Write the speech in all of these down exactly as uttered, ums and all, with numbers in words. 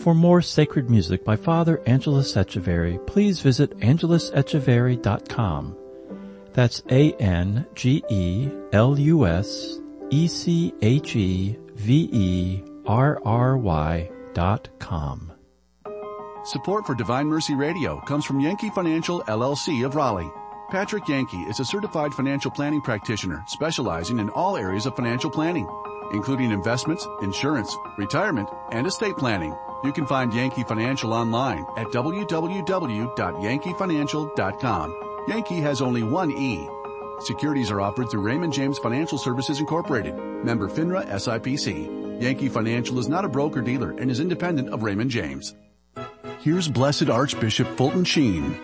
For more sacred music by Father Angelus Echeverry, please visit angelus echeverry dot com. That's A N G E L U S E C H E V E R R Y dot com. Support for Divine Mercy Radio comes from Yankee Financial, L L C of Raleigh. Patrick Yankee is a certified financial planning practitioner specializing in all areas of financial planning, including investments, insurance, retirement, and estate planning. You can find Yankee Financial online at w w w dot yankee financial dot com. Yankee has only one E. Securities are offered through Raymond James Financial Services Incorporated, member FINRA S I P C. Yankee Financial is not a broker-dealer and is independent of Raymond James. Here's Blessed Archbishop Fulton Sheen.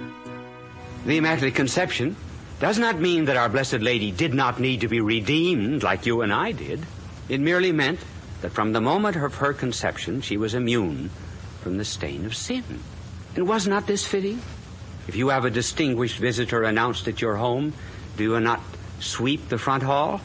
The Immaculate Conception does not mean that our Blessed Lady did not need to be redeemed like you and I did. It merely meant that from the moment of her conception, she was immune from the stain of sin. And was not this fitting? If you have a distinguished visitor announced at your home, do you not sweep the front hall?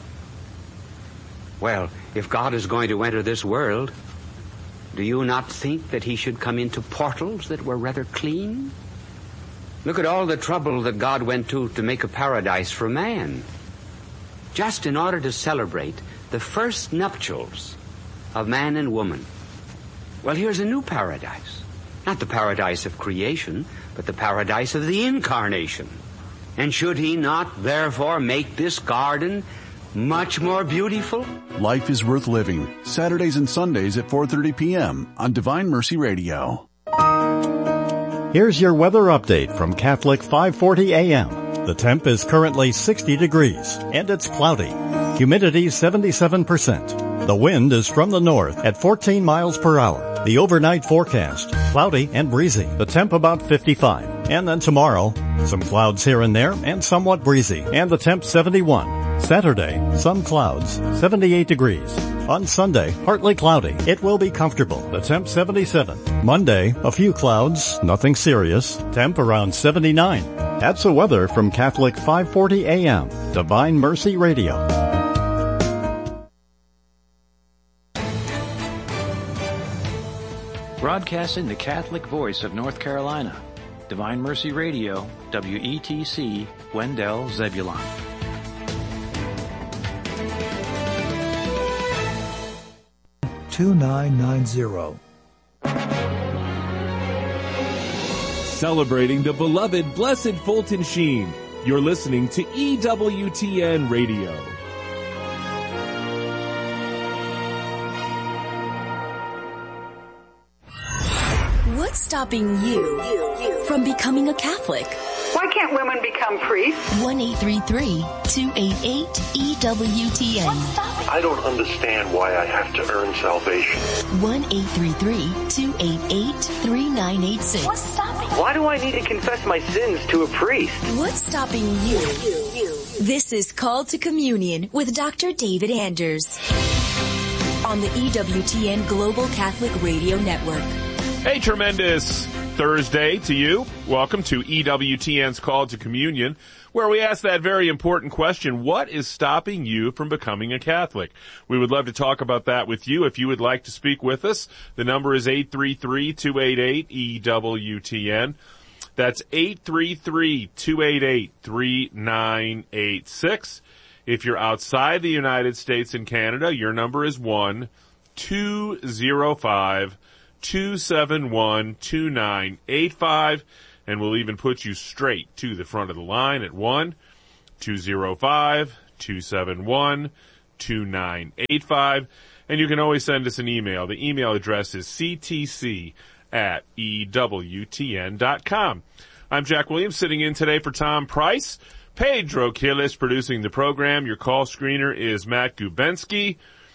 Well, if God is going to enter this world, do you not think that he should come into portals that were rather clean? Look at all the trouble that God went to to make a paradise for man, just in order to celebrate the first nuptials of man and woman. Well, here's a new paradise. Not the paradise of creation, but the paradise of the incarnation. And should he not, therefore, make this garden much more beautiful? Life is Worth Living, Saturdays and Sundays at four thirty p.m. on Divine Mercy Radio. Here's your weather update from Catholic five forty A M. The temp is currently sixty degrees, and it's cloudy. Humidity seventy-seven percent. The wind is from the north at fourteen miles per hour. The overnight forecast, cloudy and breezy. The temp about fifty-five. And then tomorrow, some clouds here and there and somewhat breezy. And the temp seventy-one. Saturday, some clouds, seventy-eight degrees. On Sunday, partly cloudy. It will be comfortable. The temp seventy-seven. Monday, a few clouds, nothing serious. Temp around seventy-nine. That's the weather from Catholic five forty A M. Divine Mercy Radio. Broadcasting the Catholic voice of North Carolina. Divine Mercy Radio, W E T C, Wendell, Zebulon. two nine nine zero. Celebrating the beloved Blessed Fulton Sheen. You're listening to E W T N Radio. What's stopping you from becoming a Catholic? Why can't women become priests? one eight three three, two eight eight, E W T N. I don't understand why I have to earn salvation. one eight three three, two eight eight, three nine eight six. What's stopping? Why do I need to confess my sins to a priest? What's stopping you? This is Called to Communion with Doctor David Anders on the E W T N Global Catholic Radio Network. Hey, tremendous Thursday to you. Welcome to E W T N's Call to Communion, where we ask that very important question, what is stopping you from becoming a Catholic? We would love to talk about that with you. If you would like to speak with us, the number is eight three three, two eight eight, E W T N. That's eight three three, two eight eight, three nine eight six. If you're outside the United States and Canada, your number is one two zero five, two seven one, two nine eight five, and we'll even put you straight to the front of the line at one two zero five, two seven one, two nine eight five, and you can always send us an email. The email address is c t c at e w t n dot com. I'm Jack Williams, sitting in today for Tom Price. Pedro Quiles producing the program. Your call screener is Matt Gubensky,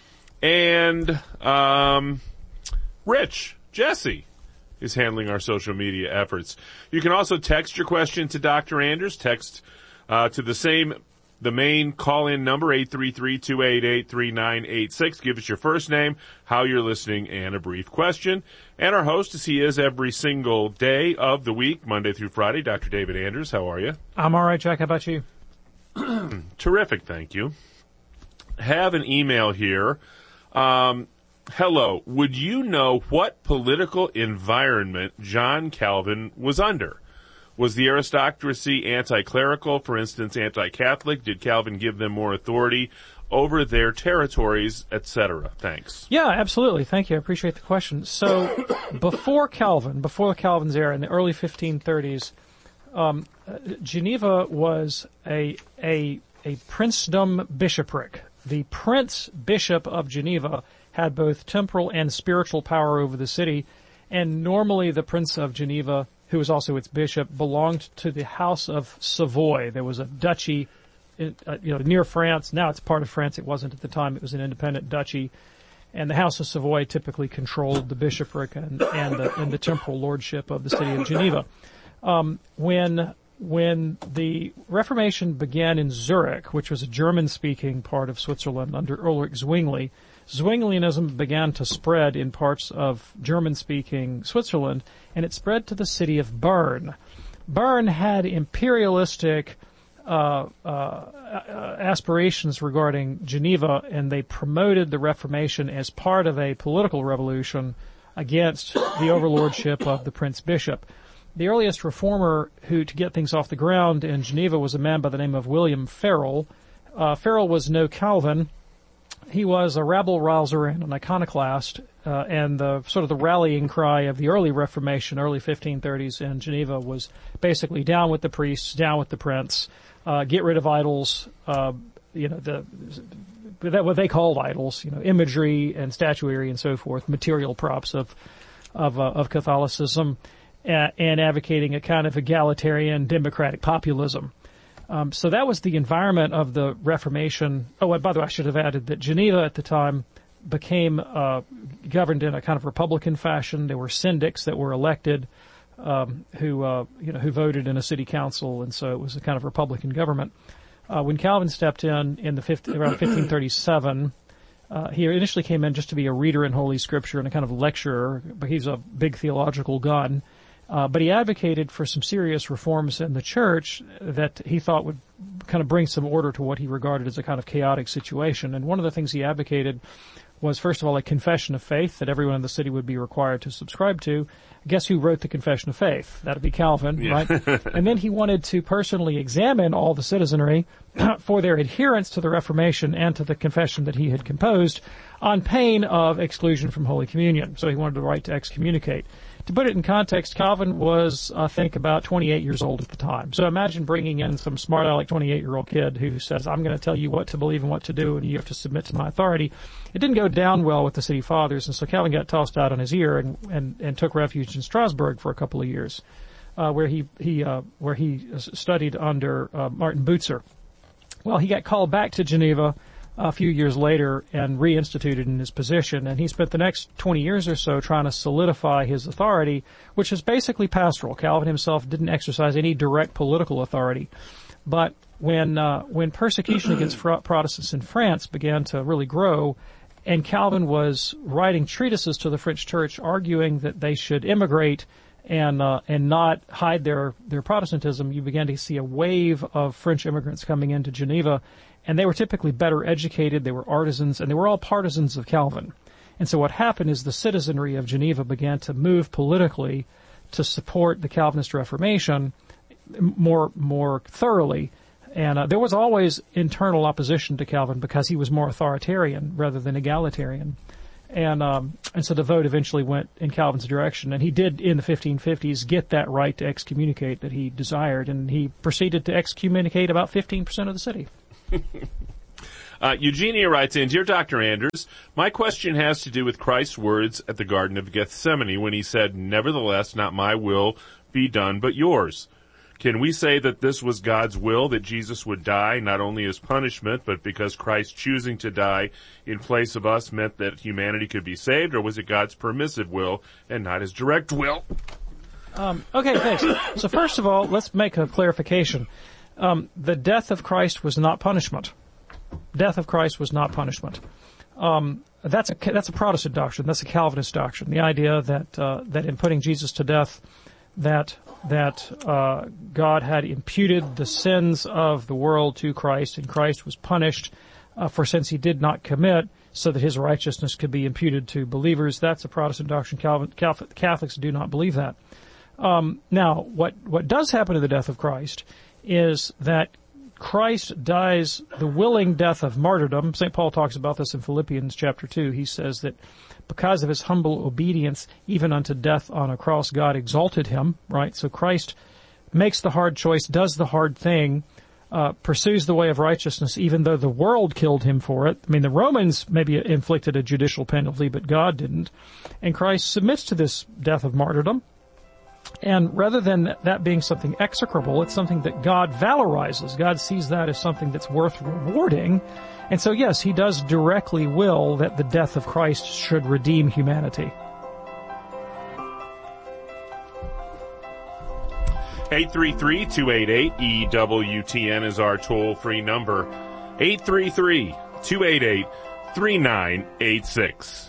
and um Rich Jesse is handling our social media efforts. You can also text your question to Doctor Anders. Text uh, to the same, the main call-in number, eight three three, two eight eight, three nine eight six. Give us your first name, how you're listening, and a brief question. And our host, as he is every single day of the week, Monday through Friday, Doctor David Anders. How are you? I'm all right, Jack. How about you? Terrific, thank you. Have an email here. Um, Hello. Would you know what political environment John Calvin was under? Was the aristocracy anti-clerical, for instance, anti-Catholic? Did Calvin give them more authority over their territories, et cetera? Thanks. Yeah, absolutely. Thank you. I appreciate the question. So before Calvin, before Calvin's era in the early fifteen thirties, um, Geneva was a, a, a princedom bishopric. The prince bishop of Geneva had both temporal and spiritual power over the city, and normally the Prince of Geneva, who was also its bishop, belonged to the House of Savoy. There was a duchy, in, uh, you know, near France. Now it's part of France. It wasn't at the time. It was an independent duchy, and the House of Savoy typically controlled the bishopric and and the, and the temporal lordship of the city of Geneva. Um, when when the Reformation began in Zurich, which was a German-speaking part of Switzerland under Ulrich Zwingli, Zwinglianism began to spread in parts of German-speaking Switzerland, and it spread to the city of Bern. Bern had imperialistic uh, uh, aspirations regarding Geneva, and they promoted the Reformation as part of a political revolution against the overlordship of the Prince Bishop. The earliest reformer who, to get things off the ground in Geneva, was a man by the name of William Farel. Uh, Farel was no Calvin. He was a rabble-rouser and an iconoclast, uh, and the sort of the rallying cry of the early Reformation, early fifteen thirties in Geneva, was basically down with the priests, down with the prince, uh, get rid of idols, uh, you know, the that what they called idols, you know, imagery and statuary and so forth, material props of of uh, of Catholicism, uh, and advocating a kind of egalitarian democratic populism. Um, so that was the environment of the Reformation. Oh, and by the way, I should have added that Geneva at the time became uh, governed in a kind of Republican fashion. There were syndics that were elected, um, who uh, you know who voted in a city council, and so it was a kind of Republican government. Uh, when Calvin stepped in in the fifteen, around fifteen thirty-seven, uh, he initially came in just to be a reader in Holy Scripture and a kind of lecturer, but he's a big theological gun. Uh, but he advocated for some serious reforms in the church that he thought would kind of bring some order to what he regarded as a kind of chaotic situation. And one of the things he advocated was, first of all, a confession of faith that everyone in the city would be required to subscribe to. Guess who wrote the Confession of Faith? That'd be Calvin, yeah. Right? And then he wanted to personally examine all the citizenry for their adherence to the Reformation and to the confession that he had composed on pain of exclusion from Holy Communion. So he wanted the right to excommunicate. To put it in context, Calvin was, I think, about twenty-eight years old at the time. So imagine bringing in some smart aleck twenty-eight-year-old kid who says, I'm going to tell you what to believe and what to do, and you have to submit to my authority. It didn't go down well with the city fathers, and so Calvin got tossed out on his ear and, and, and took refuge in Strasbourg for a couple of years, uh, where he, he, uh, where he studied under, uh, Martin Butzer. Well, he got called back to Geneva a few years later and reinstituted in his position, and he spent the next twenty years or so trying to solidify his authority, which is basically pastoral. Calvin himself didn't exercise any direct political authority. But when uh, when persecution against Protestants in France began to really grow, and Calvin was writing treatises to the French church arguing that they should immigrate and uh, and not hide their, their Protestantism, you began to see a wave of French immigrants coming into Geneva. And they were typically better educated, they were artisans, and they were all partisans of Calvin. And so what happened is the citizenry of Geneva began to move politically to support the Calvinist Reformation more more thoroughly. And uh, there was always internal opposition to Calvin because he was more authoritarian rather than egalitarian. And um, and so the vote eventually went in Calvin's direction. And he did, in the fifteen fifties, get that right to excommunicate that he desired. And he proceeded to excommunicate about fifteen percent of the city. uh, Eugenia writes in, Dear Doctor Anders, my question has to do with Christ's words at the Garden of Gethsemane when he said, Nevertheless, not my will be done, but yours. Can we say that this was God's will, that Jesus would die, not only as punishment, but because Christ choosing to die in place of us meant that humanity could be saved, or was it God's permissive will and not his direct will? Um, okay, thanks. So first of all, let's make a clarification. Um, the death of Christ was not punishment. Death of Christ was not punishment. Um, that's a that's a Protestant doctrine. That's a Calvinist doctrine. The idea that uh, that in putting Jesus to death, that that uh, God had imputed the sins of the world to Christ, and Christ was punished uh, for sins he did not commit, so that his righteousness could be imputed to believers. That's a Protestant doctrine. Calvin, Catholics do not believe that. Um, now, what, what does happen to the death of Christ is that Christ dies the willing death of martyrdom. Saint Paul talks about this in Philippians chapter two. He says that because of his humble obedience, even unto death on a cross, God exalted him, right? So Christ makes the hard choice, does the hard thing, uh, pursues the way of righteousness, even though the world killed him for it. I mean, the Romans maybe inflicted a judicial penalty, but God didn't. And Christ submits to this death of martyrdom. And rather than that being something execrable, it's something that God valorizes. God sees that as something that's worth rewarding. And so, yes, he does directly will that the death of Christ should redeem humanity. eight three three, two eight eight, E W T N is our toll-free number. eight three three, two eight eight, three nine eight six.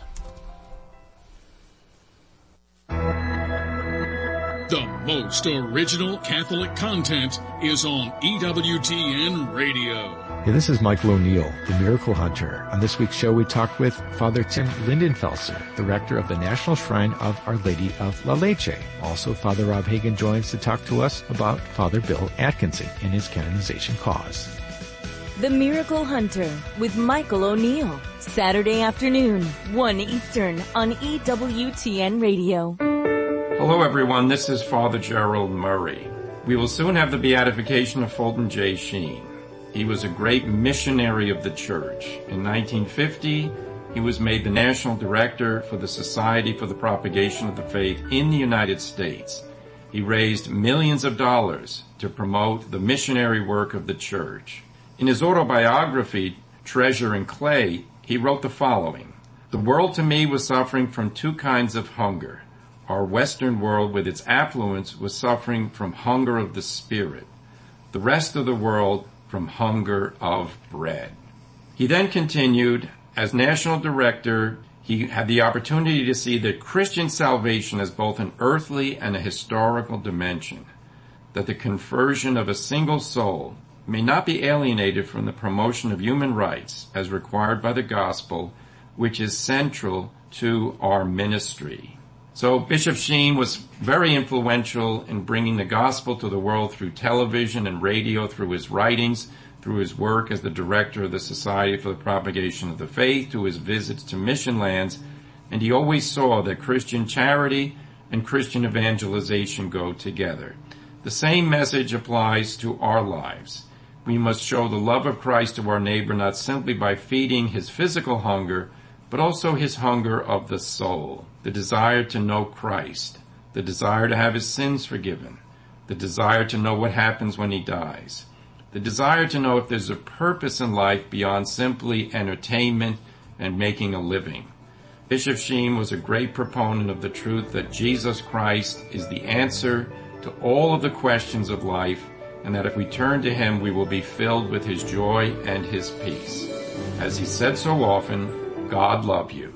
The most original Catholic content is on E W T N Radio. Hey, this is Michael O'Neill, the Miracle Hunter. On this week's show, we talked with Father Tim Lindenfelser, the rector of the National Shrine of Our Lady of La Leche. Also, Father Rob Hagan joins to talk to us about Father Bill Atkinson and his canonization cause. The Miracle Hunter with Michael O'Neill. Saturday afternoon, one Eastern on E W T N Radio. Hello everyone, this is Father Gerald Murray. We will soon have the beatification of Fulton J. Sheen. He was a great missionary of the church. In nineteen fifty, he was made the national director for the Society for the Propagation of the Faith in the United States. He raised millions of dollars to promote the missionary work of the church. In his autobiography, Treasure and Clay, he wrote the following: "The world to me was suffering from two kinds of hunger. Our Western world, with its affluence, was suffering from hunger of the spirit. The rest of the world from hunger of bread." He then continued, as national director, he had the opportunity to see that Christian salvation has both an earthly and a historical dimension, that the conversion of a single soul may not be alienated from the promotion of human rights as required by the gospel, which is central to our ministry. So Bishop Sheen was very influential in bringing the gospel to the world through television and radio, through his writings, through his work as the director of the Society for the Propagation of the Faith, to his visits to mission lands, and he always saw that Christian charity and Christian evangelization go together. The same message applies to our lives. We must show the love of Christ to our neighbor not simply by feeding his physical hunger, but also his hunger of the soul, the desire to know Christ, the desire to have his sins forgiven, the desire to know what happens when he dies, the desire to know if there's a purpose in life beyond simply entertainment and making a living. Bishop Sheen was a great proponent of the truth that Jesus Christ is the answer to all of the questions of life, and that if we turn to him, we will be filled with his joy and his peace. As he said so often, God love you.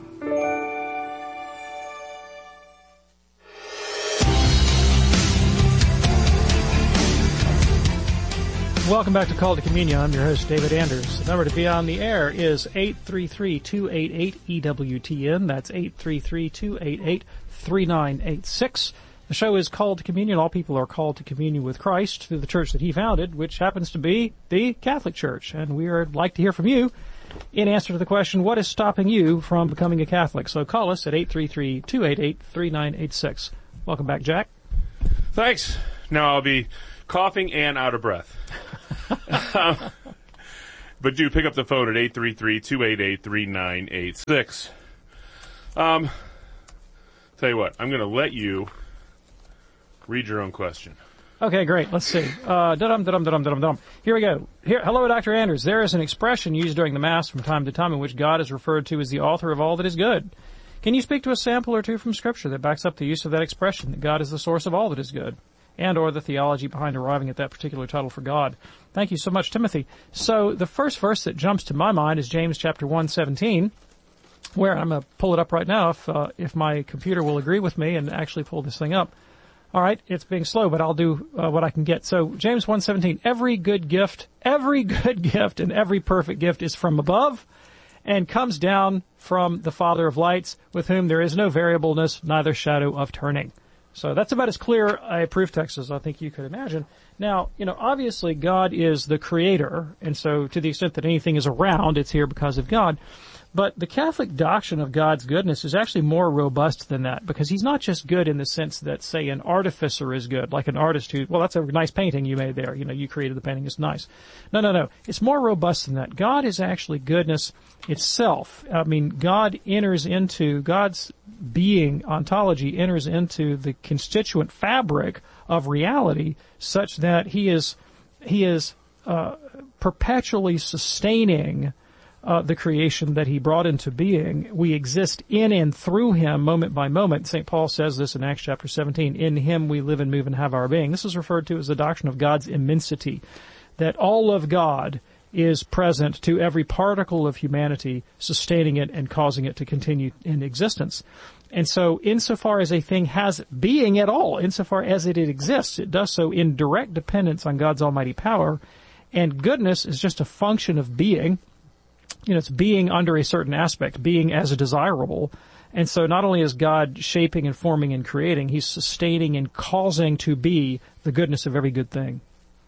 Welcome back to Call to Communion. I'm your host, David Anders. The number to be on the air is eight three three, two eight eight, E W T N. That's eight three three, two eight eight, three nine eight six. The show is Called to Communion. All people are called to communion with Christ through the church that he founded, which happens to be the Catholic Church. And we would like to hear from you in answer to the question, what is stopping you from becoming a Catholic? So call us at eight three three, two eight eight, three nine eight six. Welcome back, Jack. Thanks. Now I'll be coughing and out of breath. um, but do pick up the phone at eight three three, two eight eight, three nine eight six. Um, tell you what, I'm going to let you read your own question. Okay, great. Let's see. Uh, da-dum, da-dum, da-dum, da-dum, da-dum. Here we go. Here, hello, Doctor Anders. There is an expression used during the Mass from time to time in which God is referred to as the author of all that is good. Can you speak to a sample or two from Scripture that backs up the use of that expression, that God is the source of all that is good, and or the theology behind arriving at that particular title for God? Thank you so much, Timothy. So the first verse that jumps to my mind is James chapter one seventeen, where I'm going to pull it up right now if, uh, if my computer will agree with me and actually pull this thing up. All right, it's being slow, but I'll do uh, what I can get. So James one seventeen, every good gift, every good gift and every perfect gift is from above and comes down from the Father of lights, with whom there is no variableness, neither shadow of turning. So that's about as clear a proof text as I think you could imagine. Now, you know, obviously God is the creator, and so to the extent that anything is around, it's here because of God. But the Catholic doctrine of God's goodness is actually more robust than that, because he's not just good in the sense that, say, an artificer is good, like an artist who, well, that's a nice painting you made there. You know, you created the painting, it's nice. No, no, no. It's more robust than that. God is actually goodness itself. I mean, God enters into, God's being, ontology, enters into the constituent fabric of reality such that he is, he is, uh, perpetually sustaining Uh, the creation that he brought into being. We exist in and through him moment by moment. Saint Paul says this in Acts chapter seventeen. In him we live and move and have our being. This is referred to as the doctrine of God's immensity, that all of God is present to every particle of humanity, sustaining it and causing it to continue in existence. And so insofar as a thing has being at all, insofar as it exists, it does so in direct dependence on God's almighty power, and goodness is just a function of being. You know, it's being under a certain aspect, being as desirable. And so not only is God shaping and forming and creating, he's sustaining and causing to be the goodness of every good thing.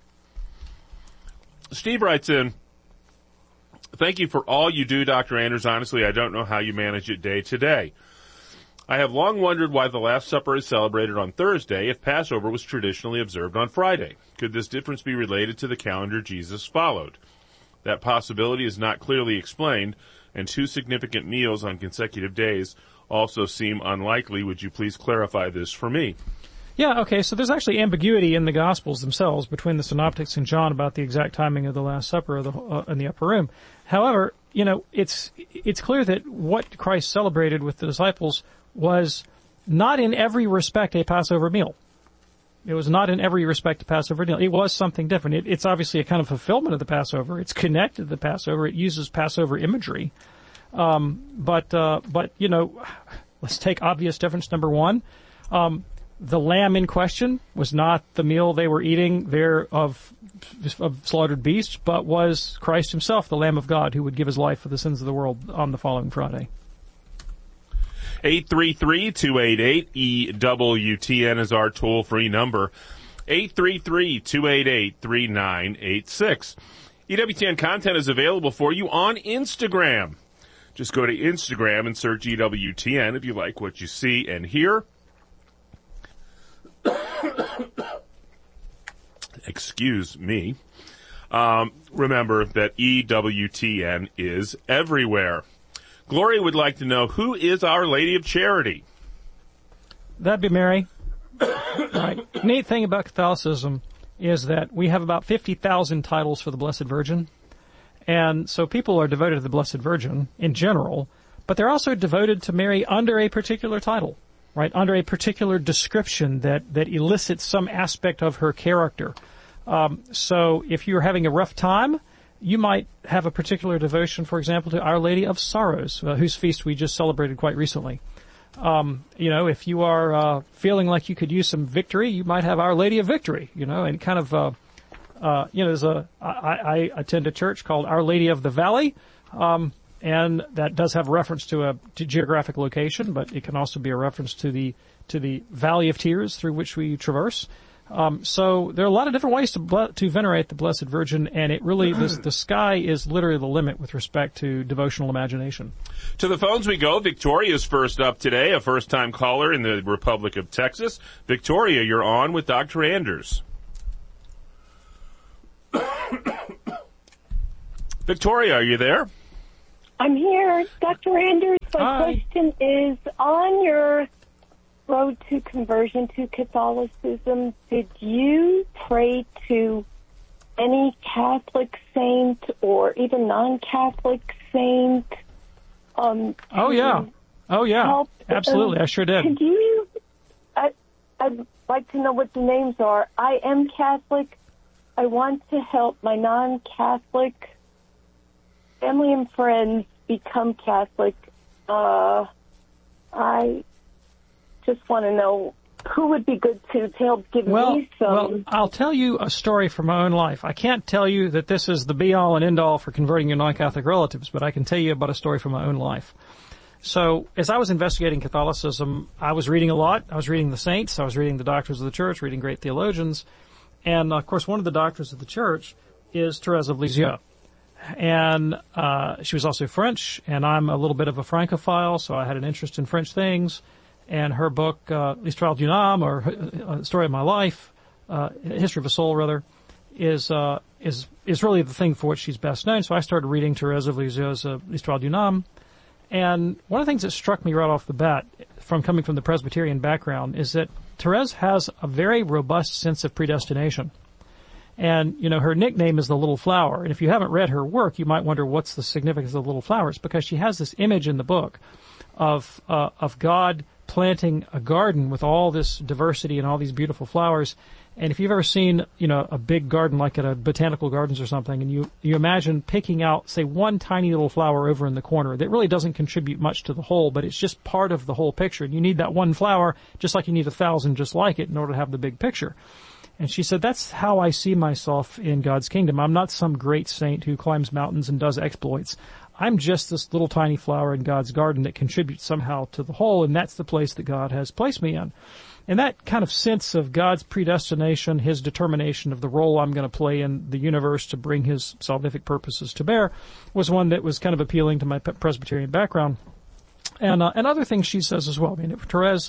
Steve writes in, thank you for all you do, Doctor Anders. Honestly, I don't know how you manage it day to day. I have long wondered why the Last Supper is celebrated on Thursday if Passover was traditionally observed on Friday. Could this difference be related to the calendar Jesus followed? That possibility is not clearly explained, and two significant meals on consecutive days also seem unlikely. Would you please clarify this for me? Yeah, okay, so there's actually ambiguity in the Gospels themselves between the Synoptics and John about the exact timing of the Last Supper of the, uh, in the upper room. However, you know, it's it's clear that what Christ celebrated with the disciples was not in every respect a Passover meal. It was not in every respect a Passover meal. It was something different. It, it's obviously a kind of fulfillment of the Passover. It's connected to the Passover. It uses Passover imagery. Um, but, uh, but, you know, let's take obvious difference number one. Um, the lamb in question was not the meal they were eating there of, of slaughtered beasts, but was Christ himself, the Lamb of God, who would give his life for the sins of the world on the following Friday. eight three three, two eight eight, E W T N is our toll-free number. eight three three, two eight eight, three nine eight six. E W T N content is available for you on Instagram. Just go to Instagram and search E W T N if you like what you see and hear. Excuse me. Um, remember that E W T N is everywhere. Gloria would like to know, who is Our Lady of Charity? That'd be Mary. Right. Neat thing about Catholicism is that we have about fifty thousand titles for the Blessed Virgin. And so people are devoted to the Blessed Virgin in general, but they're also devoted to Mary under a particular title, right? Under a particular description that, that elicits some aspect of her character. Um, so if you're having a rough time, you might have a particular devotion, for example, to Our Lady of Sorrows, uh, whose feast we just celebrated quite recently. Um, you know, if you are uh, feeling like you could use some victory, you might have Our Lady of Victory, you know, and kind of, uh, uh, you know, there's a, I, I attend a church called Our Lady of the Valley, um, and that does have reference to a to geographic location, but it can also be a reference to the, to the Valley of Tears through which we traverse. Um, so there are a lot of different ways to ble- to venerate the Blessed Virgin, and it really, this, the sky is literally the limit with respect to devotional imagination. To the phones we go. Victoria's first up today, a first-time caller in the Republic of Texas. Victoria, you're on with Doctor Anders. Victoria, are you there? I'm here, Doctor Anders. My Hi. question is, on your road to conversion to Catholicism, did you pray to any Catholic saint or even non-Catholic saint? Um, Oh, yeah. Oh, yeah. help? Absolutely. I sure did. Could you, I, I'd like to know what the names are. I am Catholic. I want to help my non-Catholic family and friends become Catholic. Uh, I just want to know who would be good to, to help give well, me some... Well, I'll tell you a story from my own life. I can't tell you that this is the be-all and end-all for converting your non-Catholic relatives, but I can tell you about a story from my own life. So, as I was investigating Catholicism, I was reading a lot. I was reading the saints. I was reading the doctors of the church, reading great theologians. And, of course, one of the doctors of the church is Therese of Lisieux. And uh she was also French, and I'm a little bit of a Francophile, so I had an interest in French things. And her book, uh, L'Histoire d'une âme, or uh, Story of My Life, uh, History of a Soul, rather, is, uh, is, is really the thing for which she's best known. So I started reading Thérèse of Lisieux's uh, L'Histoire d'une âme. And one of the things that struck me right off the bat, from coming from the Presbyterian background, is that Thérèse has a very robust sense of predestination. And, you know, her nickname is the Little Flower. And if you haven't read her work, you might wonder what's the significance of the Little Flowers, because she has this image in the book of, uh, of God planting a garden with all this diversity and all these beautiful flowers. And if you've ever seen, you know, a big garden like at a botanical gardens or something, and you, you imagine picking out, say, one tiny little flower over in the corner that really doesn't contribute much to the whole, but it's just part of the whole picture. And you need that one flower just like you need a thousand just like it in order to have the big picture. And she said, that's how I see myself in God's kingdom. I'm not some great saint who climbs mountains and does exploits. I'm just this little tiny flower in God's garden that contributes somehow to the whole, and that's the place that God has placed me in. And that kind of sense of God's predestination, His determination of the role I'm going to play in the universe to bring His salvific purposes to bear, was one that was kind of appealing to my Presbyterian background. And, uh, and other things she says as well. I mean, Therese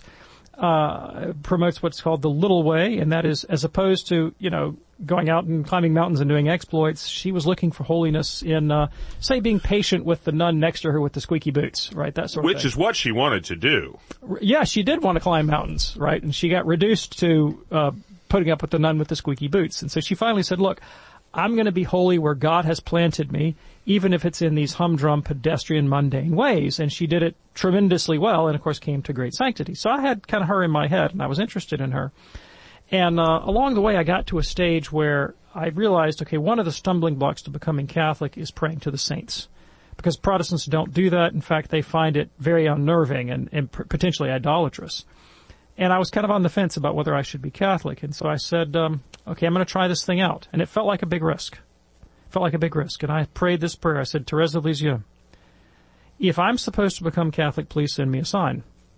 uh, promotes what's called the little way, and that is, as opposed to, you know, going out and climbing mountains and doing exploits, she was looking for holiness in, uh, say, being patient with the nun next to her with the squeaky boots, right? That sort of thing. Which is what she wanted to do. Yeah, she did want to climb mountains, right? And she got reduced to, uh, putting up with the nun with the squeaky boots. And so she finally said, look, I'm going to be holy where God has planted me, even if it's in these humdrum, pedestrian, mundane ways. And she did it tremendously well, and of course came to great sanctity. So I had kind of her in my head, and I was interested in her. And uh, along the way, I got to a stage where I realized, okay, one of the stumbling blocks to becoming Catholic is praying to the saints, because Protestants don't do that. In fact, they find it very unnerving and, and p- potentially idolatrous. And I was kind of on the fence about whether I should be Catholic. And so I said, um, okay, I'm going to try this thing out. And it felt like a big risk. It felt like a big risk. And I prayed this prayer. I said, Thérèse of Lisieux, if I'm supposed to become Catholic, please send me a sign.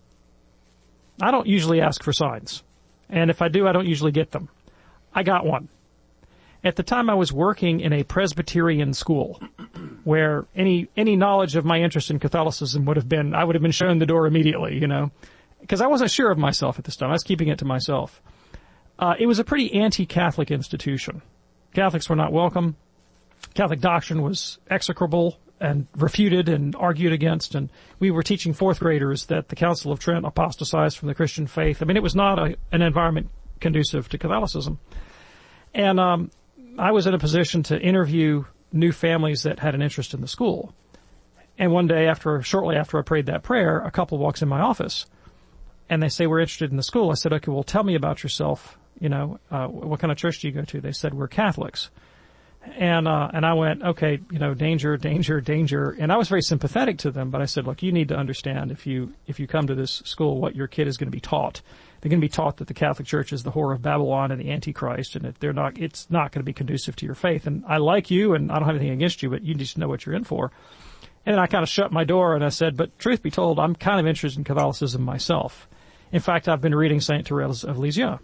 I don't usually ask for signs. And if I do, I don't usually get them. I got one. At the time, I was working in a Presbyterian school where any any knowledge of my interest in Catholicism would have been, I would have been shown the door immediately, you know, because I wasn't sure of myself at this time. I was keeping it to myself. Uh, it was a pretty anti-Catholic institution. Catholics were not welcome. Catholic doctrine was execrable and refuted and argued against, and we were teaching fourth graders that the Council of Trent apostatized from the Christian faith. I mean, it was not a, an environment conducive to Catholicism. And um, I was in a position to interview new families that had an interest in the school. And one day, after shortly after I prayed that prayer, a couple walks in my office, and they say, we're interested in the school. I said, okay, well, tell me about yourself. You know, uh, what kind of church do you go to? They said, we're Catholics. And, uh, and I went, okay, you know, danger, danger, danger. And I was very sympathetic to them, but I said, look, you need to understand if you, if you come to this school, what your kid is going to be taught. They're going to be taught that the Catholic Church is the whore of Babylon and the Antichrist, and that they're not, it's not going to be conducive to your faith. And I like you, and I don't have anything against you, but you need to know what you're in for. And I kind of shut my door and I said, but truth be told, I'm kind of interested in Catholicism myself. In fact, I've been reading Saint Thérèse of Lisieux.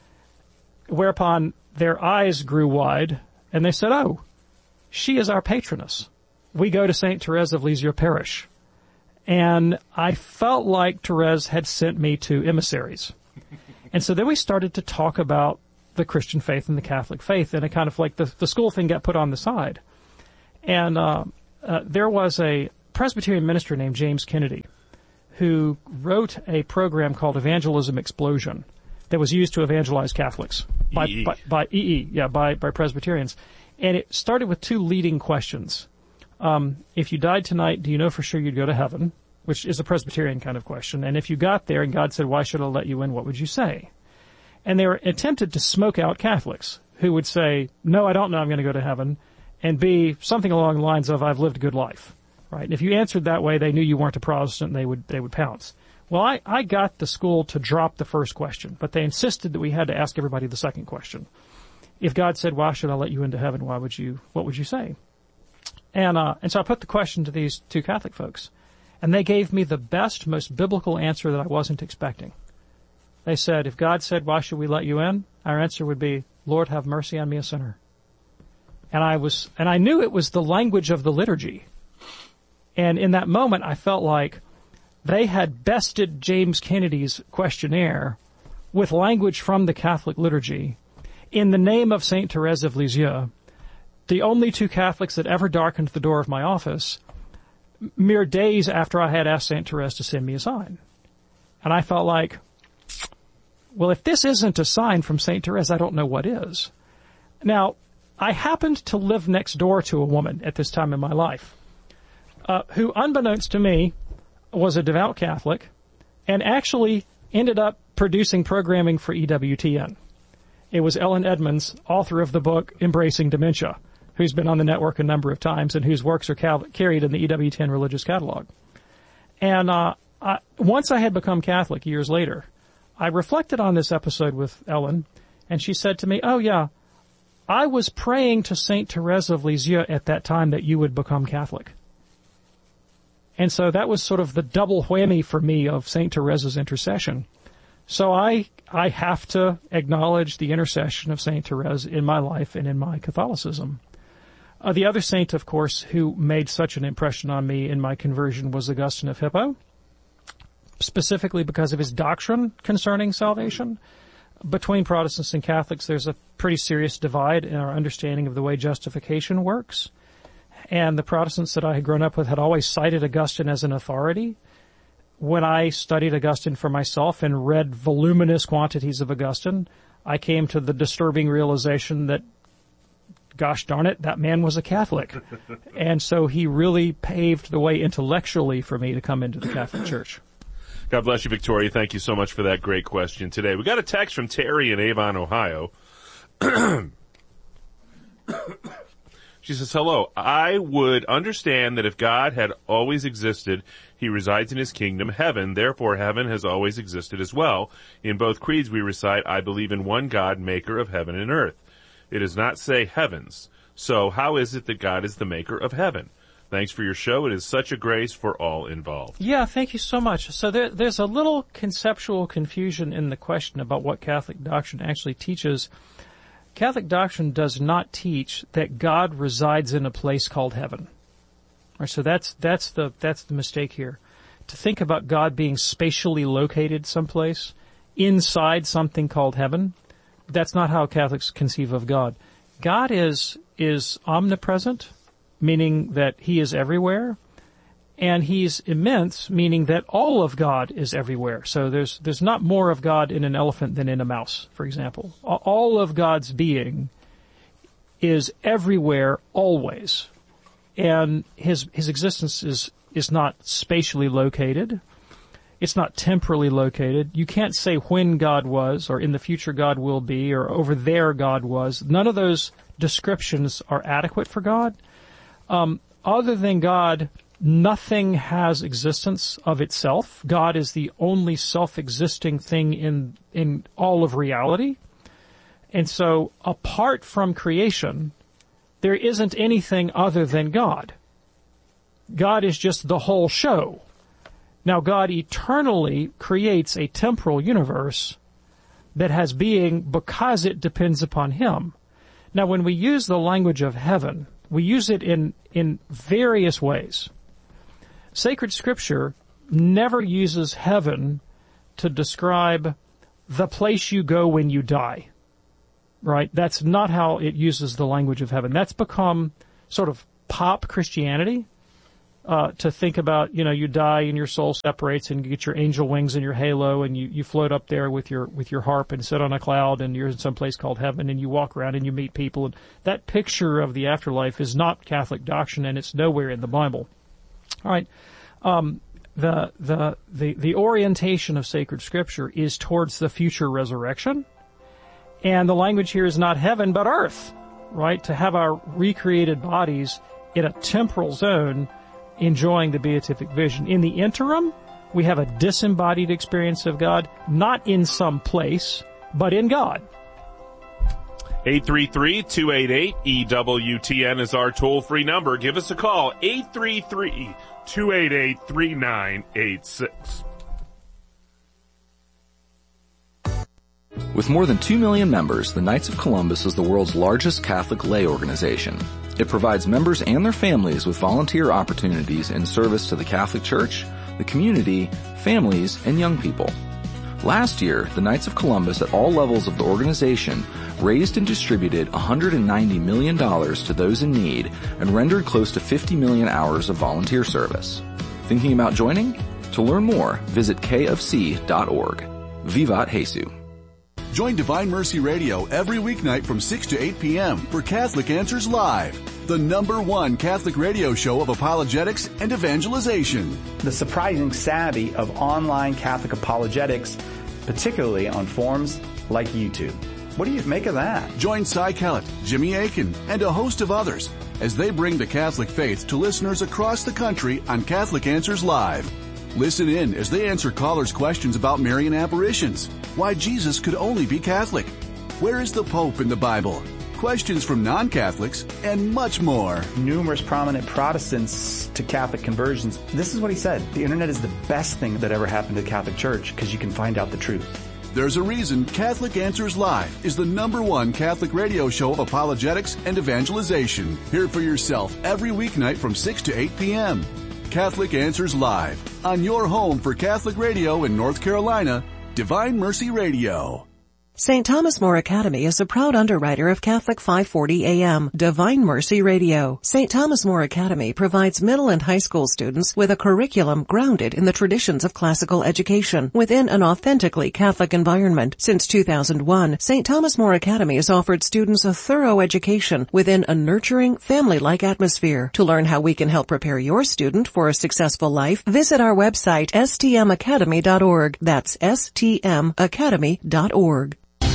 Whereupon their eyes grew wide, and they said, oh, she is our patroness. We go to Saint Thérèse of Lisieux Parish. And I felt like Thérèse had sent me two emissaries. And so then we started to talk about the Christian faith and the Catholic faith, and it kind of like the, the school thing got put on the side. And uh, uh, there was a Presbyterian minister named James Kennedy who wrote a program called Evangelism Explosion that was used to evangelize Catholics by, E E. by, by E E, yeah, by, by Presbyterians. And it started with two leading questions. Um, if you died tonight, do you know for sure you'd go to heaven? Which is a Presbyterian kind of question. And if you got there and God said, why should I let you in, what would you say? And they were attempted to smoke out Catholics who would say, no, I don't know I'm going to go to heaven. And B, something along the lines of, I've lived a good life. Right? And if you answered that way, they knew you weren't a Protestant and they would, they would pounce. Well, I, I got the school to drop the first question, but they insisted that we had to ask everybody the second question. If God said, why should I let you into heaven? Why would you, what would you say? And, uh, and so I put the question to these two Catholic folks, and they gave me the best, most biblical answer that I wasn't expecting. They said, if God said, why should we let you in? Our answer would be, Lord, have mercy on me, a sinner. And I was, and I knew it was the language of the liturgy. And in that moment, I felt like they had bested James Kennedy's questionnaire with language from the Catholic liturgy in the name of Saint Therese of Lisieux, the only two Catholics that ever darkened the door of my office, mere days after I had asked Saint Therese to send me a sign. And I felt like, well, if this isn't a sign from Saint Therese, I don't know what is. Now, I happened to live next door to a woman at this time in my life, uh, who, unbeknownst to me, was a devout Catholic and actually ended up producing programming for E W T N. It was Ellen Edmonds, author of the book Embracing Dementia, who's been on the network a number of times and whose works are cal- carried in the E W T N religious catalog. And uh, I, once I had become Catholic years later, I reflected on this episode with Ellen, and she said to me, oh, yeah, I was praying to Saint Therese of Lisieux at that time that you would become Catholic. And so that was sort of the double whammy for me of Saint Therese's intercession. So I I have to acknowledge the intercession of Saint Therese in my life and in my Catholicism. Uh, the other saint, of course, who made such an impression on me in my conversion was Augustine of Hippo, specifically because of his doctrine concerning salvation. Between Protestants and Catholics, there's a pretty serious divide in our understanding of the way justification works. And the Protestants that I had grown up with had always cited Augustine as an authority. When I studied Augustine for myself and read voluminous quantities of Augustine, I came to the disturbing realization that, gosh darn it, that man was a Catholic. And so he really paved the way intellectually for me to come into the Catholic Church. God bless you, Victoria. Thank you so much for that great question today. We got a text from Terry in Avon, Ohio. She says, hello, I would understand that if God had always existed, he resides in his kingdom, heaven, therefore heaven has always existed as well. In both creeds we recite, I believe in one God, maker of heaven and earth. It does not say heavens. So how is it that God is the maker of heaven? Thanks for your show. It is such a grace for all involved. Yeah, thank you so much. So there, there's a little conceptual confusion in the question about what Catholic doctrine actually teaches. Catholic doctrine does not teach that God resides in a place called heaven. Right, so that's that's the that's the mistake here. To think about God being spatially located someplace inside something called heaven, that's not how Catholics conceive of God. God is is omnipresent, meaning that he is everywhere, and he's immense, meaning that all of God is everywhere. So there's there's not more of God in an elephant than in a mouse, for example. All of God's being is everywhere, always. And his his existence is is not spatially located. It's not temporally located. You can't say when God was, or in the future God will be, or over there God was. None of those descriptions are adequate for God. Um, other than God, nothing has existence of itself. God is the only self-existing thing in in all of reality. And so, apart from creation, there isn't anything other than God. God is just the whole show. Now, God eternally creates a temporal universe that has being because it depends upon him. Now, when we use the language of heaven, we use it in, in various ways. Sacred Scripture never uses heaven to describe the place you go when you die. Right? That's not how it uses the language of heaven. That's become sort of pop Christianity, uh, to think about, you know, you die and your soul separates and you get your angel wings and your halo and you, you float up there with your, with your harp and sit on a cloud and you're in some place called heaven and you walk around and you meet people. And that picture of the afterlife is not Catholic doctrine and it's nowhere in the Bible. All right. Um, the, the, the, the orientation of sacred Scripture is towards the future resurrection. And the language here is not heaven, but earth, right? To have our recreated bodies in a temporal zone enjoying the beatific vision. In the interim, we have a disembodied experience of God, not in some place, but in God. eight three three, two eight eight, E W T N is our toll-free number. Give us a call, eight three three, two eight eight, three nine eight six. With more than two million members, the Knights of Columbus is the world's largest Catholic lay organization. It provides members and their families with volunteer opportunities in service to the Catholic Church, the community, families, and young people. Last year, the Knights of Columbus at all levels of the organization raised and distributed one hundred ninety million dollars to those in need and rendered close to fifty million hours of volunteer service. Thinking about joining? To learn more, visit k f c dot org. Vivat Jesus. Join Divine Mercy Radio every weeknight from six to eight p.m. for Catholic Answers Live, the number one Catholic radio show of apologetics and evangelization. The surprising savvy of online Catholic apologetics, particularly on forums like YouTube. What do you make of that? Join Cy Kellett, Jimmy Akin, and a host of others as they bring the Catholic faith to listeners across the country on Catholic Answers Live. Listen in as they answer callers' questions about Marian apparitions, why Jesus could only be Catholic, where is the Pope in the Bible, questions from non-Catholics, and much more. Numerous prominent Protestants to Catholic conversions. This is what he said. The internet is the best thing that ever happened to the Catholic Church because you can find out the truth. There's a reason Catholic Answers Live is the number one Catholic radio show of apologetics and evangelization. Hear it for yourself every weeknight from six to eight p.m. Catholic Answers Live, on your home for Catholic radio in North Carolina, Divine Mercy Radio. Saint Thomas More Academy is a proud underwriter of Catholic five forty A M, Divine Mercy Radio. Saint Thomas More Academy provides middle and high school students with a curriculum grounded in the traditions of classical education within an authentically Catholic environment. Since two thousand one, Saint Thomas More Academy has offered students a thorough education within a nurturing, family-like atmosphere. To learn how we can help prepare your student for a successful life, visit our website, s t m academy dot org. That's s t m academy dot org.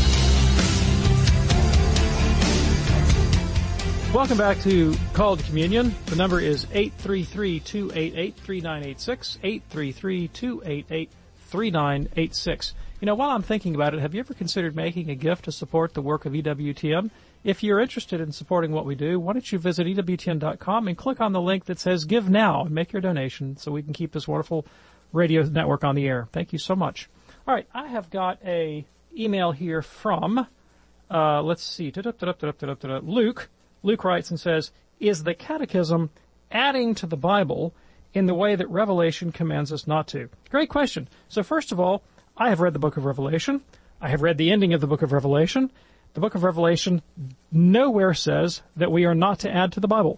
Welcome back to Call to Communion. The number is eight three three, two eight eight, three nine eight six, eight three three, two eight eight, three nine eight six. You know, while I'm thinking about it, have you ever considered making a gift to support the work of E W T N? If you're interested in supporting what we do, why don't you visit E W T N dot com and click on the link that says Give Now and make your donation so we can keep this wonderful radio network on the air. Thank you so much. All right, I have got a email here from, uh, let's see, Luke. Luke writes and says, is the Catechism adding to the Bible in the way that Revelation commands us not to? Great question. So first of all, I have read the book of Revelation. I have read the ending of the book of Revelation. The book of Revelation nowhere says that we are not to add to the Bible.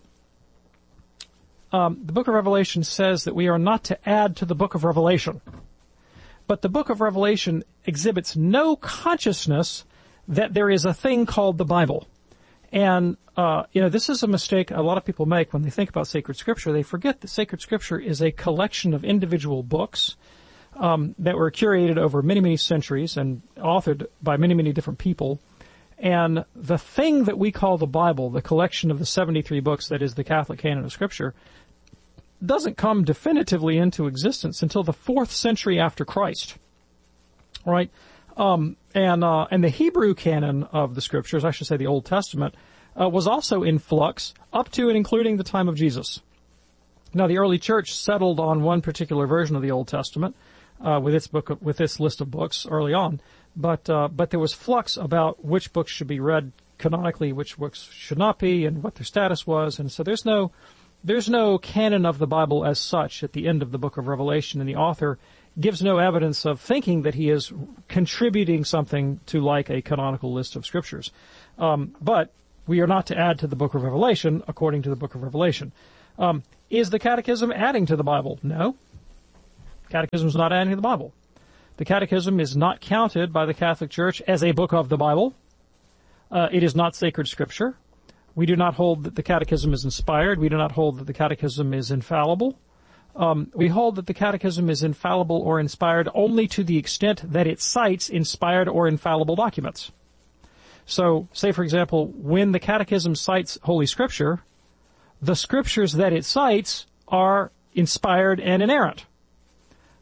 Um, the book of Revelation says that we are not to add to the book of Revelation. But the book of Revelation exhibits no consciousness that there is a thing called the Bible. And, uh, you know, this is a mistake a lot of people make when they think about sacred scripture. They forget that sacred scripture is a collection of individual books, um, that were curated over many, many centuries and authored by many, many different people. And the thing that we call the Bible, the collection of the seventy-three books that is the Catholic canon of scripture, doesn't come definitively into existence until the fourth century after Christ. Right? Um, and, uh, and the Hebrew canon of the scriptures, I should say the Old Testament, uh, was also in flux up to and including the time of Jesus. Now, the early church settled on one particular version of the Old Testament, uh, with its book, with its list of books early on. But, uh, but there was flux about which books should be read canonically, which books should not be, and what their status was. And so there's no, there's no canon of the Bible as such at the end of the book of Revelation, and the author gives no evidence of thinking that he is contributing something to like a canonical list of scriptures. Um, but we are not to add to the book of Revelation according to the book of Revelation. Um, is the Catechism adding to the Bible? No. Catechism is not adding to the Bible. The Catechism is not counted by the Catholic Church as a book of the Bible. Uh, it is not sacred scripture. We do not hold that the Catechism is inspired. We do not hold that the Catechism is infallible. Um, we hold that the Catechism is infallible or inspired only to the extent that it cites inspired or infallible documents. So, say for example, when the Catechism cites Holy Scripture, the scriptures that it cites are inspired and inerrant.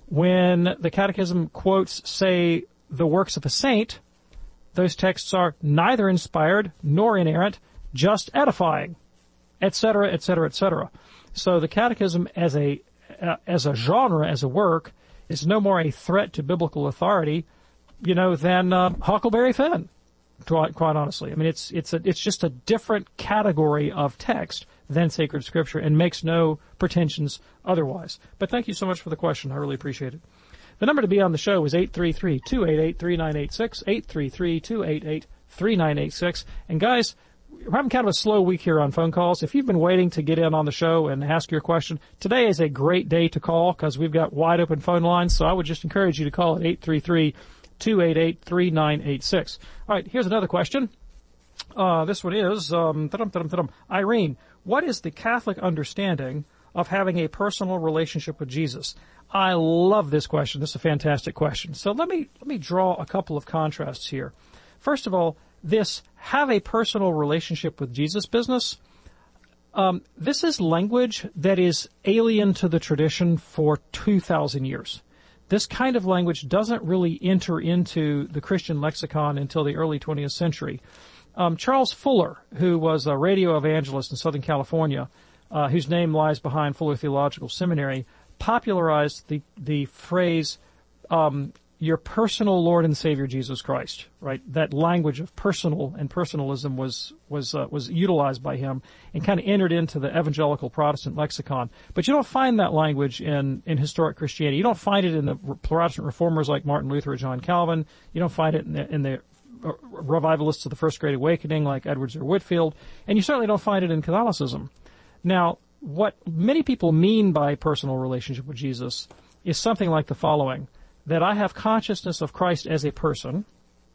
When the Catechism quotes, say, the works of a saint, those texts are neither inspired nor inerrant, just edifying, et cetera, et cetera, et cetera. So the Catechism as a uh, as a genre, as a work, is no more a threat to biblical authority, you know, than uh, Huckleberry Finn. Quite honestly, I mean, it's it's a it's just a different category of text than sacred scripture, and makes no pretensions otherwise. But thank you so much for the question. I really appreciate it. The number to be on the show is eight three three, two eight eight, three nine eight six, eight three three, two eight eight, three nine eight six. And guys, we're having kind of a slow week here on phone calls. If you've been waiting to get in on the show and ask your question, today is a great day to call because we've got wide open phone lines. So I would just encourage you to call at eight three three, two eight eight, three nine eight six. All right, here's another question. Uh, this one is, um, ta-dum, ta-dum, ta-dum. Irene, what is the Catholic understanding of having a personal relationship with Jesus? I love this question. This is a fantastic question. So let me, let me draw a couple of contrasts here. First of all, this have a personal relationship with Jesus business, um, this is language that is alien to the tradition for two thousand years. This kind of language doesn't really enter into the Christian lexicon until the early twentieth century. Um, Charles Fuller, who was a radio evangelist in Southern California, uh, whose name lies behind Fuller Theological Seminary, popularized the the phrase, um, your personal Lord and Savior Jesus Christ, right? That language of personal and personalism was was uh, was utilized by him and kind of entered into the evangelical Protestant lexicon. But you don't find that language in, in historic Christianity. You don't find it in the Protestant reformers like Martin Luther or John Calvin. You don't find it in the, in the revivalists of the First Great Awakening like Edwards or Whitefield. And you certainly don't find it in Catholicism. Now, what many people mean by personal relationship with Jesus is something like the following: that I have consciousness of Christ as a person,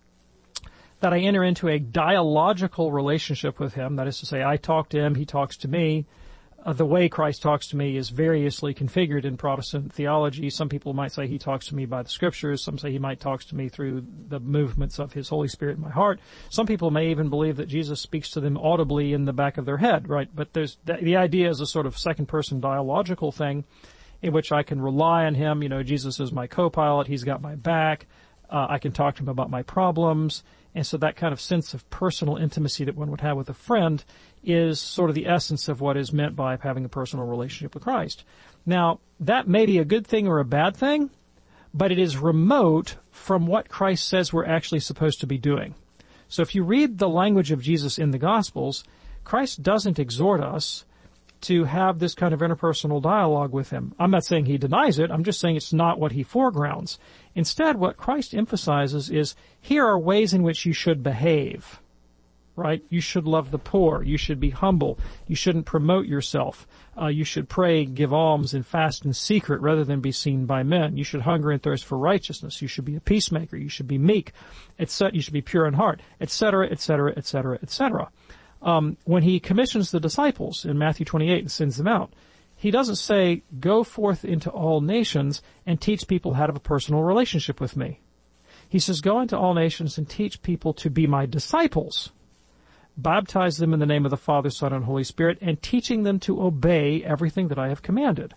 that I enter into a dialogical relationship with him, that is to say, I talk to him, he talks to me. Uh, the way Christ talks to me is variously configured in Protestant theology. Some people might say he talks to me by the Scriptures. Some say he might talk to me through the movements of his Holy Spirit in my heart. Some people may even believe that Jesus speaks to them audibly in the back of their head, right? But there's the, the idea is a sort of second-person dialogical thing in which I can rely on him. You know, Jesus is my co-pilot. He's got my back. Uh, I can talk to him about my problems. And so that kind of sense of personal intimacy that one would have with a friend is sort of the essence of what is meant by having a personal relationship with Christ. Now, that may be a good thing or a bad thing, but it is remote from what Christ says we're actually supposed to be doing. So if you read the language of Jesus in the Gospels, Christ doesn't exhort us to have this kind of interpersonal dialogue with him. I'm not saying he denies it. I'm just saying it's not what he foregrounds. Instead, what Christ emphasizes is, here are ways in which you should behave, right? You should love the poor. You should be humble. You shouldn't promote yourself. Uh, you should pray, give alms, and fast in secret rather than be seen by men. You should hunger and thirst for righteousness. You should be a peacemaker. You should be meek, et cetera. You should be pure in heart, et cetera, et cetera, et cetera, et cetera. Um, when he commissions the disciples in Matthew twenty-eight and sends them out, he doesn't say, go forth into all nations and teach people how to have a personal relationship with me. He says, go into all nations and teach people to be my disciples. Baptize them in the name of the Father, Son, and Holy Spirit, and teaching them to obey everything that I have commanded.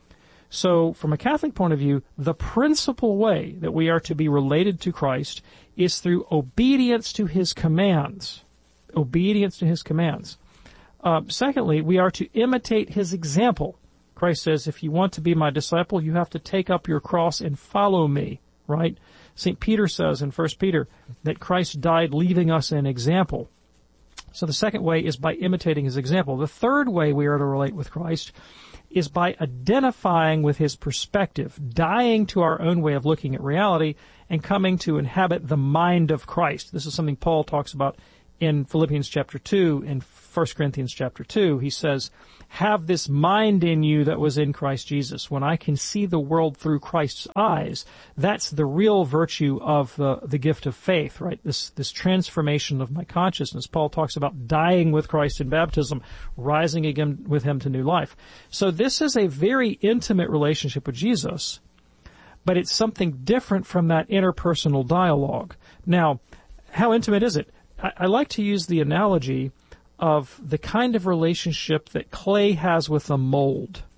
So, from a Catholic point of view, the principal way that we are to be related to Christ is through obedience to his commands. Obedience to his commands. Uh, secondly, we are to imitate his example. Christ says, if you want to be my disciple, you have to take up your cross and follow me, right? Saint Peter says in First Peter that Christ died leaving us an example. So the second way is by imitating his example. The third way we are to relate with Christ is by identifying with his perspective, dying to our own way of looking at reality, and coming to inhabit the mind of Christ. This is something Paul talks about in Philippians chapter two, in First Corinthians chapter two. He says, have this mind in you that was in Christ Jesus. When I can see the world through Christ's eyes, that's the real virtue of the, the gift of faith, right? This, this transformation of my consciousness. Paul talks about dying with Christ in baptism, rising again with him to new life. So this is a very intimate relationship with Jesus, but it's something different from that interpersonal dialogue. Now, how intimate is it? I like to use the analogy of the kind of relationship that clay has with a mold.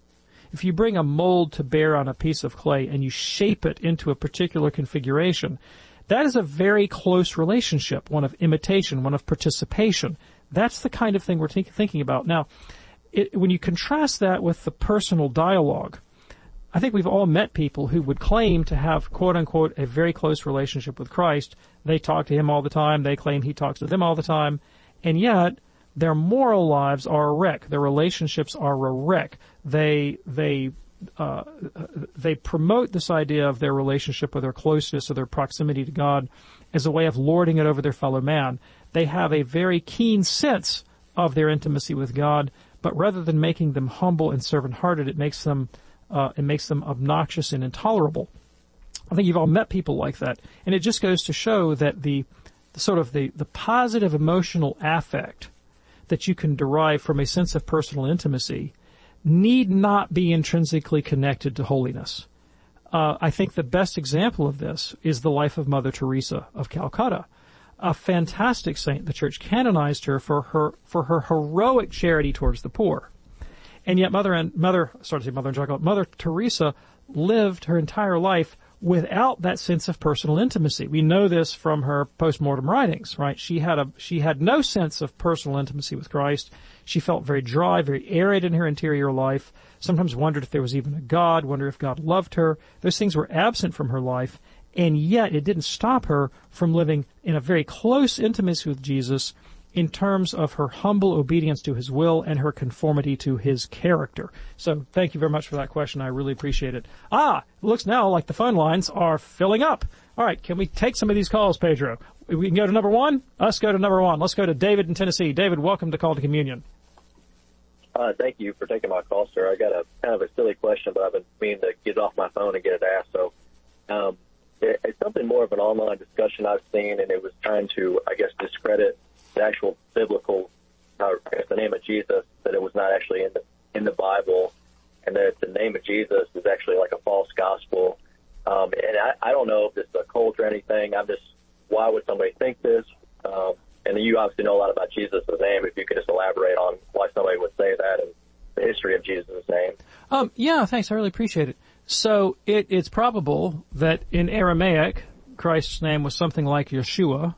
if you bring a mold to bear on a piece of clay and you shape it into a particular configuration, that is a very close relationship, one of imitation, one of participation. That's the kind of thing we're th- thinking about. Now, it, when you contrast that with the personal dialogue, I think we've all met people who would claim to have, quote-unquote, a very close relationship with Christ. They talk to him all the time. They claim he talks to them all the time. And yet, their moral lives are a wreck. Their relationships are a wreck. They, they, uh, they promote this idea of their relationship or their closeness or their proximity to God as a way of lording it over their fellow man. They have a very keen sense of their intimacy with God, but rather than making them humble and servant-hearted, it makes them Uh, it makes them obnoxious and intolerable. I think you've all met people like that. And it just goes to show that the, the sort of the, the positive emotional affect that you can derive from a sense of personal intimacy need not be intrinsically connected to holiness. Uh, I think the best example of this is the life of Mother Teresa of Calcutta, a fantastic saint. The Church canonized her for her, for her heroic charity towards the poor. And yet Mother and Mother, sorry to say Mother Angelica, Mother Teresa lived her entire life without that sense of personal intimacy. We know this from her post-mortem writings, right? She had a, she had no sense of personal intimacy with Christ. She felt very dry, very arid in her interior life, sometimes wondered if there was even a God, wondered if God loved her. Those things were absent from her life, and yet it didn't stop her from living in a very close intimacy with Jesus in terms of her humble obedience to his will and her conformity to his character. So thank you very much for that question. I really appreciate it. Ah, it looks now like the phone lines are filling up. All right, can we take some of these calls, Pedro? We can go to number one? Let's go to number one. Let's go to David in Tennessee. David, welcome to Call to Communion. Uh, thank you for taking my call, sir. I got a kind of a silly question, but I've been meaning to get off my phone and get it asked. So um, it, it's something more of an online discussion I've seen, and it was trying to, I guess, discredit the actual biblical, uh, I guess the name of Jesus, that it was not actually in the in the Bible, and that the name of Jesus is actually like a false gospel. Um, and I, I don't know if this is a cult or anything. I'm just, why would somebody think this? Um, and you obviously know a lot about Jesus' name. If you could just elaborate on why somebody would say that and the history of Jesus' name. Um, yeah, thanks. I really appreciate it. So it, it's probable that in Aramaic, Christ's name was something like Yeshua.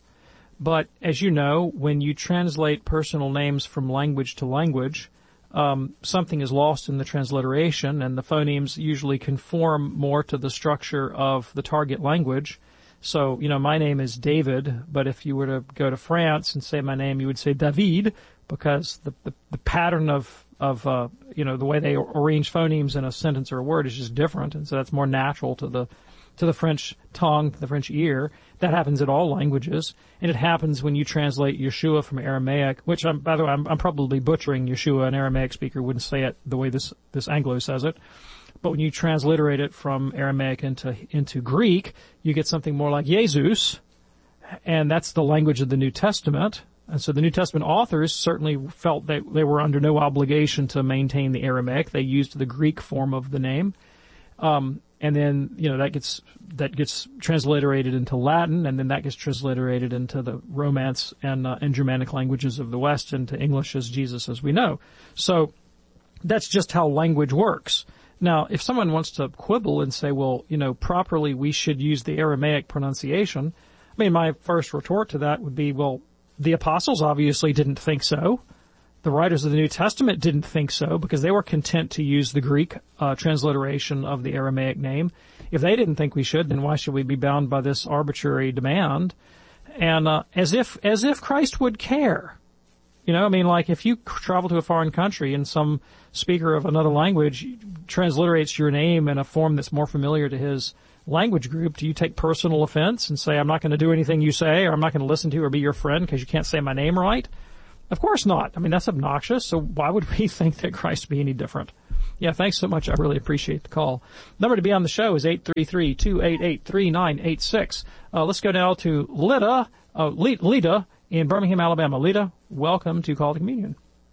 But as you know, when you translate personal names from language to language, um, something is lost in the transliteration, and the phonemes usually conform more to the structure of the target language. So, you know, my name is David, but if you were to go to France and say my name, you would say David, because the, the, the pattern of, of, uh, you know, the way they arrange phonemes in a sentence or a word is just different, and so that's more natural to the to the French tongue, to the French ear. That happens in all languages, and it happens when you translate Yeshua from Aramaic, which, I'm, by the way, I'm, I'm probably butchering Yeshua. An Aramaic speaker wouldn't say it the way this, this Anglo says it. But when you transliterate it from Aramaic into, into Greek, you get something more like Jesus, and that's the language of the New Testament. And so the New Testament authors certainly felt that they were under no obligation to maintain the Aramaic. They used the Greek form of the name. Um, and then, you know, that gets, that gets transliterated into Latin, and then that gets transliterated into the Romance and, uh, and Germanic languages of the West, into English as Jesus as we know. So that's just how language works. Now, if someone wants to quibble and say, well, you know, properly we should use the Aramaic pronunciation, I mean, my first retort to that would be, well, the apostles obviously didn't think so. The writers of the New Testament didn't think so, because they were content to use the Greek uh, transliteration of the Aramaic name. If they didn't think we should, then why should we be bound by this arbitrary demand? And uh, as if as if Christ would care. You know, I mean, like if you travel to a foreign country and some speaker of another language transliterates your name in a form that's more familiar to his language group, do you take personal offense and say, I'm not going to do anything you say, or I'm not going to listen to you or be your friend because you can't say my name right? Of course not. I mean, that's obnoxious, so why would we think that Christ be any different? Yeah, thanks so much. I really appreciate the call. Number to be on the show is eight three three, two eight eight, three nine eight six. Uh, let's go now to Lita, uh, Lita in Birmingham, Alabama. Lita, welcome to Call to Communion.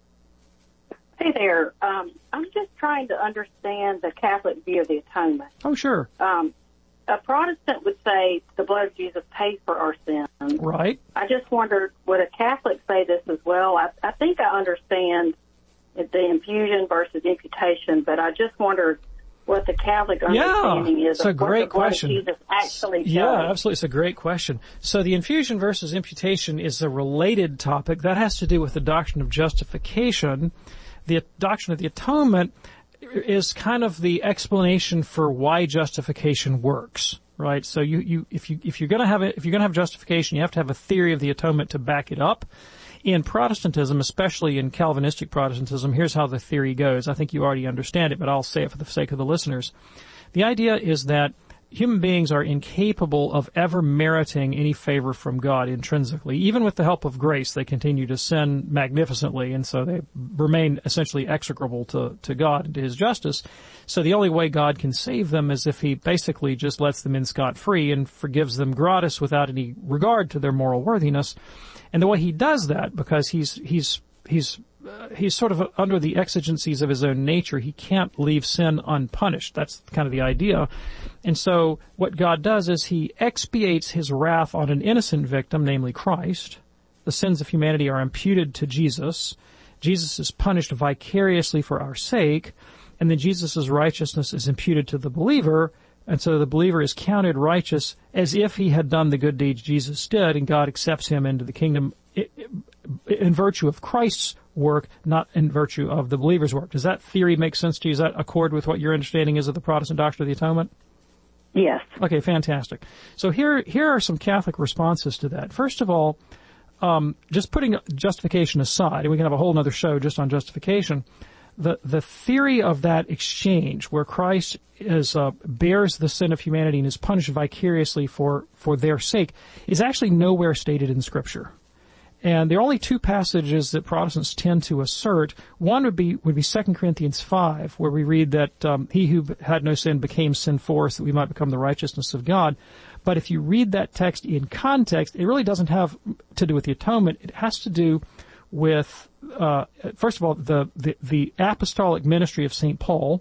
Hey there. Um, I'm just trying to understand the Catholic view of the atonement. Oh, sure. Um, a Protestant would say the blood of Jesus pays for our sins. Right. I just wondered, would a Catholic say this as well? I, I think I understand the infusion versus imputation, but I just wondered what the Catholic understanding yeah, is it's a of great what the question. blood of Jesus actually does. Yeah, absolutely. It's a great question. So the infusion versus imputation is a related topic. That has to do with the doctrine of justification. The doctrine of the atonement is kind of the explanation for why justification works, right? So you, you, if you, if you're gonna have it, if you're gonna have justification, you have to have a theory of the atonement to back it up. In Protestantism, especially in Calvinistic Protestantism, here's how the theory goes. I think you already understand it, but I'll say it for the sake of the listeners. The idea is that human beings are incapable of ever meriting any favor from God intrinsically. Even with the help of grace, they continue to sin magnificently, and so they remain essentially execrable to, to God and to His justice. So the only way God can save them is if He basically just lets them in scot-free and forgives them gratis without any regard to their moral worthiness. And the way He does that, because He's, He's, He's, uh, He's sort of under the exigencies of His own nature, He can't leave sin unpunished. That's kind of the idea. And so what God does is He expiates His wrath on an innocent victim, namely Christ. The sins of humanity are imputed to Jesus. Jesus is punished vicariously for our sake, and then Jesus' righteousness is imputed to the believer, and so the believer is counted righteous as if he had done the good deeds Jesus did, and God accepts him into the kingdom in virtue of Christ's work, not in virtue of the believer's work. Does that theory make sense to you? Does that accord with what your understanding is of the Protestant doctrine of the atonement? Yes. Okay, fantastic. So here, here are some Catholic responses to that. First of all, um, just putting justification aside, and we can have a whole other show just on justification, the, the theory of that exchange where Christ is, uh, bears the sin of humanity and is punished vicariously for, for their sake is actually nowhere stated in Scripture. And there are only two passages that Protestants tend to assert. One would be would be Second Corinthians five, where we read that um, he who had no sin became sin for us, that we might become the righteousness of God. But if you read that text in context, it really doesn't have to do with the atonement. It has to do with, uh, first of all, the, the, the apostolic ministry of Saint Paul,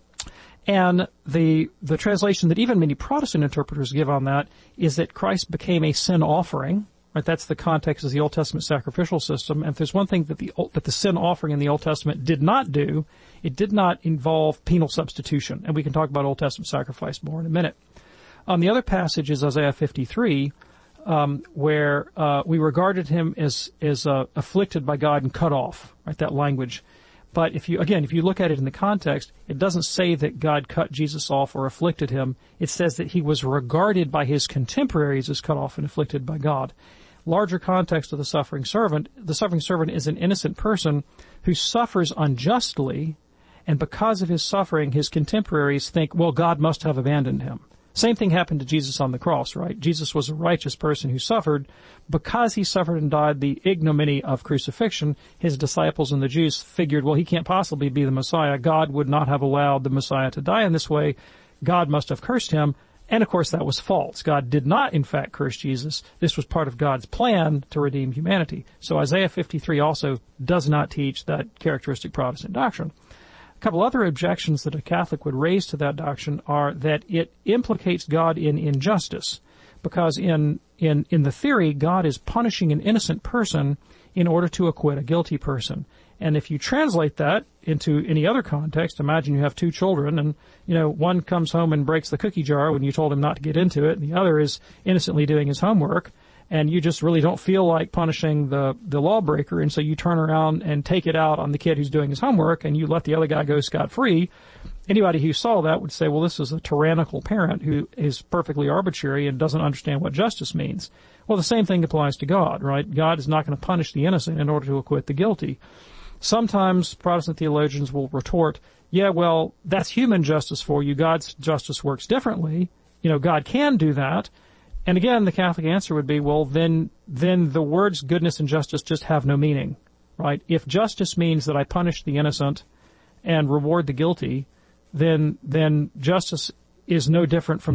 and the the translation that even many Protestant interpreters give on that is that Christ became a sin offering. Right, that's the context of the Old Testament sacrificial system. And if there's one thing that the that the sin offering in the Old Testament did not do, it did not involve penal substitution. And we can talk about Old Testament sacrifice more in a minute. Um, the other passage is Isaiah fifty-three, um, where uh, we regarded him as as uh, afflicted by God and cut off. Right, that language. But if you again, if you look at it in the context, it doesn't say that God cut Jesus off or afflicted him. It says that he was regarded by his contemporaries as cut off and afflicted by God. Larger context of the suffering servant, the suffering servant is an innocent person who suffers unjustly, and because of his suffering, his contemporaries think, well, God must have abandoned him. Same thing happened to Jesus on the cross, right? Jesus was a righteous person who suffered. Because he suffered and died the ignominy of crucifixion, his disciples and the Jews figured, well, he can't possibly be the Messiah. God would not have allowed the Messiah to die in this way. God must have cursed him. And of course that was false. God did not in fact curse Jesus. This was part of God's plan to redeem humanity. So Isaiah fifty-three also does not teach that characteristic Protestant doctrine. A couple other objections that a Catholic would raise to that doctrine are that it implicates God in injustice. Because in, in, in the theory, God is punishing an innocent person in order to acquit a guilty person. And if you translate that into any other context, imagine you have two children and, you know, one comes home and breaks the cookie jar when you told him not to get into it, and the other is innocently doing his homework, and you just really don't feel like punishing the, the lawbreaker, and so you turn around and take it out on the kid who's doing his homework, and you let the other guy go scot-free. Anybody who saw that would say, well, this is a tyrannical parent who is perfectly arbitrary and doesn't understand what justice means. Well, the same thing applies to God, right? God is not going to punish the innocent in order to acquit the guilty. Sometimes Protestant theologians will retort, yeah, well, that's human justice for you. God's justice works differently. You know, God can do that. And again, the Catholic answer would be, well, then, then the words goodness and justice just have no meaning, right? If justice means that I punish the innocent and reward the guilty, then, then justice is no different from